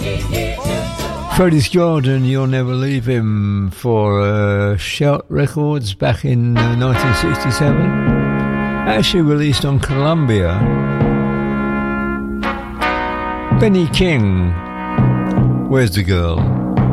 Freddie Jordan, You'll Never Leave Him, for Shout Records back in 1967. Actually released on Columbia. Benny King, Where's the Girl?